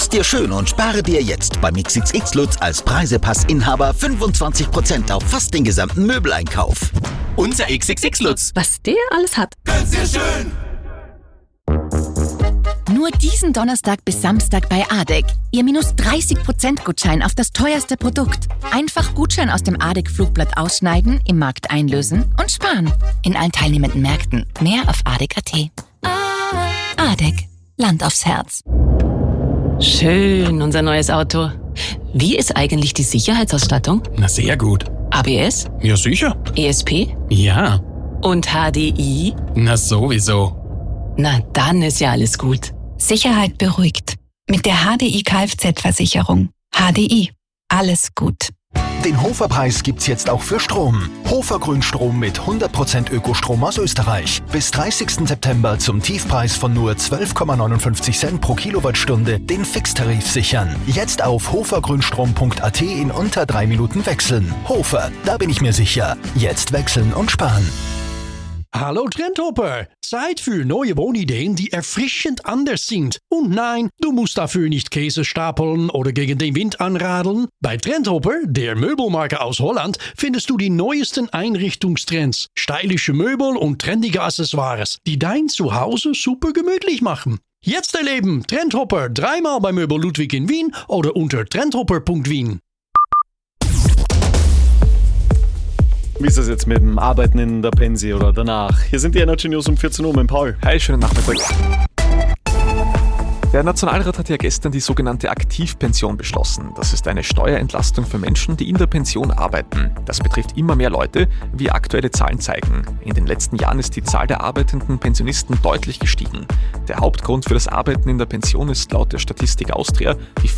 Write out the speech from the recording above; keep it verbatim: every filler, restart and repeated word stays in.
Mach's dir schön und spare dir jetzt beim X X X Lutz als Preisepassinhaber fünfundzwanzig Prozent auf fast den gesamten Möbeleinkauf. Unser X X X Lutz. Was der alles hat. Gönn's dir schön! Nur diesen Donnerstag bis Samstag bei A D E C. Ihr minus dreißig Prozent Gutschein auf das teuerste Produkt. Einfach Gutschein aus dem A D E C-Flugblatt ausschneiden, im Markt einlösen und sparen. In allen teilnehmenden Märkten. Mehr auf A D E C Punkt A T. A D E C. Land aufs Herz. Schön, unser neues Auto. Wie ist eigentlich die Sicherheitsausstattung? Na, sehr gut. A B S? Ja, sicher. E S P? Ja. Und H D I? Na, sowieso. Na, dann ist ja alles gut. Sicherheit beruhigt. Mit der H D I Kfz-Versicherung. H D I. Alles gut. Den Hofer-Preis gibt's jetzt auch für Strom. Hofer Grünstrom mit hundert Prozent Ökostrom aus Österreich. Bis dreißigsten September zum Tiefpreis von nur zwölf Komma neunundfünfzig Cent pro Kilowattstunde den Fixtarif sichern. Jetzt auf hofergrünstrom Punkt A T in unter drei Minuten wechseln. Hofer, da bin ich mir sicher. Jetzt wechseln und sparen. Hallo Trendhopper! Zeit für neue Wohnideen, die erfrischend anders sind. Und nein, du musst dafür nicht Käse stapeln oder gegen den Wind anradeln. Bei Trendhopper, der Möbelmarke aus Holland, findest du die neuesten Einrichtungstrends, stylische Möbel und trendige Accessoires, die dein Zuhause super gemütlich machen. Jetzt erleben Trendhopper dreimal bei Möbel Ludwig in Wien oder unter trendhopper Punkt wien. Wie ist das jetzt mit dem Arbeiten in der Pensi oder danach? Hier sind die Energy News um vierzehn Uhr mit Paul. Hi, schönen Nachmittag. Der Nationalrat hat ja gestern die sogenannte Aktivpension beschlossen. Das ist eine Steuerentlastung für Menschen, die in der Pension arbeiten. Das betrifft immer mehr Leute, wie aktuelle Zahlen zeigen. In den letzten Jahren ist die Zahl der arbeitenden Pensionisten deutlich gestiegen. Der Hauptgrund für das Arbeiten in der Pension ist laut der Statistik Austria die